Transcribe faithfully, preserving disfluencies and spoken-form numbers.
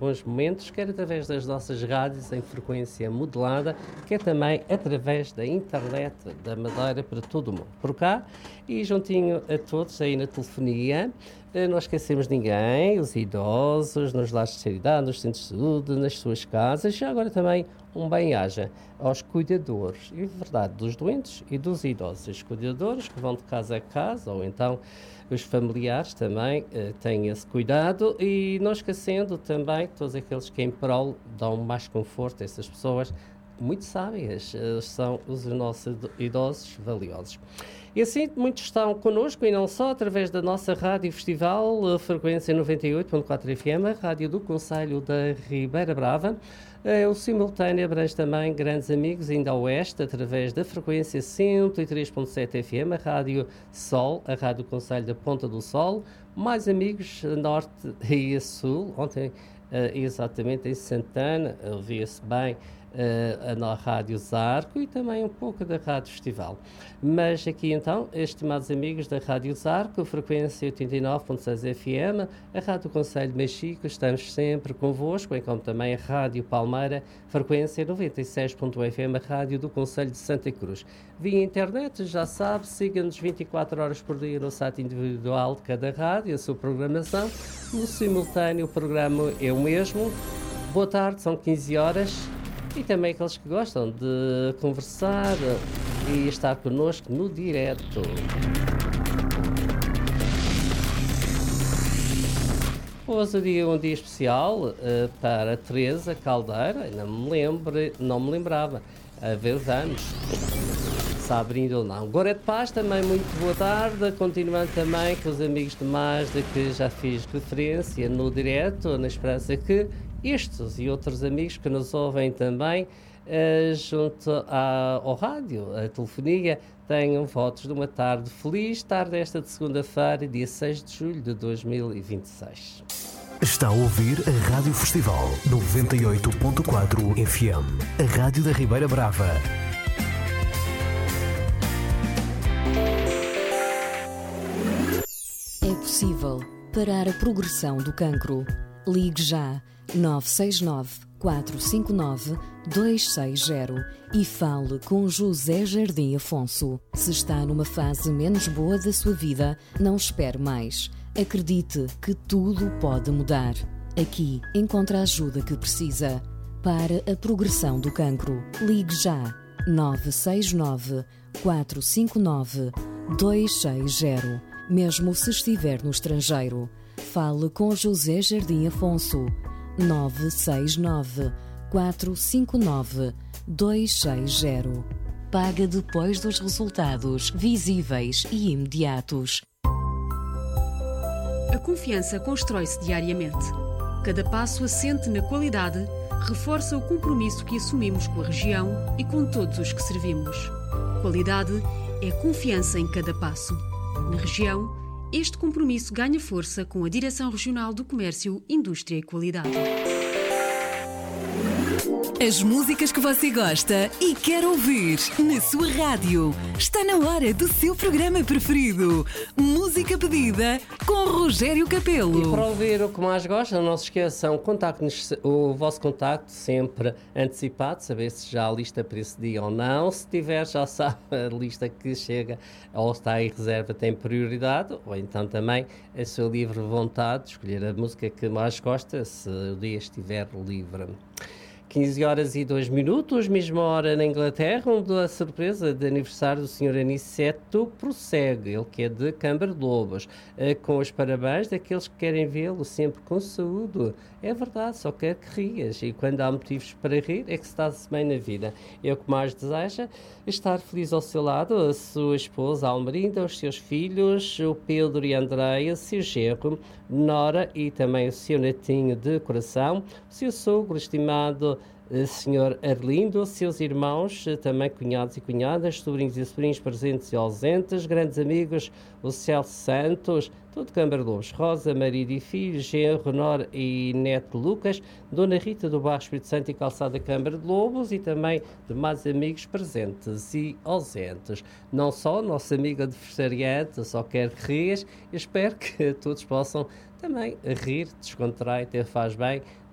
bons momentos, quer através das nossas rádios em frequência modulada, quer também através da internet da Madeira para todo o mundo. Por cá e juntinho a todos aí na telefonia, não esquecemos ninguém, os idosos, nos lares de seriedade, nos centros de saúde, nas suas casas, e agora também um bem-aja aos cuidadores, e verdade, dos doentes e dos idosos. Os cuidadores que vão de casa a casa, ou então os familiares também eh, têm esse cuidado, e não esquecendo também todos aqueles que em prol dão mais conforto a essas pessoas muito sábias, eh, são os nossos idosos valiosos. E assim, muitos estão connosco, e não só, através da nossa Rádio Festival, a frequência noventa e oito ponto quatro F M, a Rádio do Concelho da Ribeira Brava. É, o simultâneo abrange também grandes amigos ainda ao oeste, através da frequência cento e três ponto sete F M, a Rádio Sol, a Rádio do Concelho da Ponta do Sol. Mais amigos, norte e sul. Ontem, uh, exatamente em Santana, ouvia-se bem Uh, na Rádio Zarco e também um pouco da Rádio Festival. Mas aqui então, estimados amigos da Rádio Zarco, frequência oitenta e nove ponto seis F M, a Rádio Concelho de Mexico, estamos sempre convosco, bem como também a Rádio Palmeira, frequência noventa e seis ponto um F M, a Rádio do Concelho de Santa Cruz. Via internet, já sabe, siga-nos vinte e quatro horas por dia no site individual de cada rádio, a sua programação. No simultâneo, o programa é o mesmo. Boa tarde, são quinze horas. E também aqueles que gostam de conversar e estar connosco no direto. Hoje é dia, um dia especial uh, para Teresa Caldeira, não me lembro, não me lembrava, a ver os anos, se abrindo ou não. Gorete Paz, também muito boa tarde, continuando também com os amigos de Mazda que já fiz referência no direto, na esperança que estes e outros amigos que nos ouvem também uh, junto à, ao rádio, à telefonia, tenham votos de uma tarde feliz, tarde esta de segunda-feira, dia seis de julho de dois mil e vinte e seis. Está a ouvir a Rádio Festival noventa e oito ponto quatro F M, a rádio da Ribeira Brava. É possível parar a progressão do cancro. Ligue já nove seis nove, quatro cinco nove, dois seis zero e fale com José Jardim Afonso. Se está numa fase menos boa da sua vida, não espere mais. Acredite que tudo pode mudar. Aqui encontra a ajuda que precisa. Para a progressão do cancro, ligue já nove seis nove, quatro cinco nove, dois seis zero. Mesmo se estiver no estrangeiro, fale com José Jardim Afonso. nove seis nove, quatro cinco nove, dois seis zero. Paga depois dos resultados visíveis e imediatos. A confiança constrói-se diariamente. Cada passo assente na qualidade reforça o compromisso que assumimos com a região e com todos os que servimos. Qualidade é confiança em cada passo. Na região, este compromisso ganha força com a Direção Regional do Comércio, Indústria e Qualidade. As músicas que você gosta e quer ouvir na sua rádio. Está na hora do seu programa preferido. Música pedida com Rogério Capelo. E para ouvir o que mais gosta, não se esqueçam, contacte-nos, o vosso contacto sempre antecipado, saber se já há lista para esse dia ou não. Se tiver, já sabe, a lista que chega ou está em reserva tem prioridade, ou então também a sua livre vontade de escolher a música que mais gosta, se o dia estiver livre. quinze horas e dois minutos, mesma hora na Inglaterra, onde a surpresa de aniversário do senhor Aniceto prossegue, ele que é de Câmara de Lobos, com os parabéns daqueles que querem vê-lo sempre com saúde. É verdade, só quer que rias, e quando há motivos para rir é que se está-se bem na vida. É o que mais deseja, estar feliz ao seu lado, a sua esposa Almerinda, os seus filhos, o Pedro e a Andreia, o seu genro, Nora e também o seu netinho de coração, o seu sogro estimado senhor Arlindo, seus irmãos, também cunhados e cunhadas, sobrinhos e sobrinhos presentes e ausentes, grandes amigos, o Celso Santos, todo Câmara de Lobos, Rosa, marido e filho, genro, Nora e neto Lucas, Dona Rita do Bairro Espírito Santo e Calçada Câmara de Lobos e também demais amigos presentes e ausentes. Não só nossa amiga adversariante, só quer que rias, espero que todos possam também rir, descontrair, até faz bem,